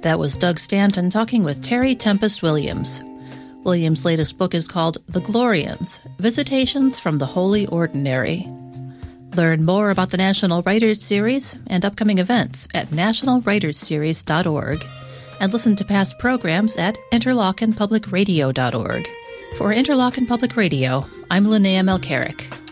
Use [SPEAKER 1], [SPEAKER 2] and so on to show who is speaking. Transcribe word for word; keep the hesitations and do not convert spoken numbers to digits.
[SPEAKER 1] That was Doug Stanton talking with Terry Tempest Williams. Williams' latest book is called The Glorians, Visitations from the Holy Ordinary. Learn more about the National Writers Series and upcoming events at national writers series dot org and listen to past programs at interlochen public radio dot org. For Interlochen Public Radio, I'm Linnea Melcherick.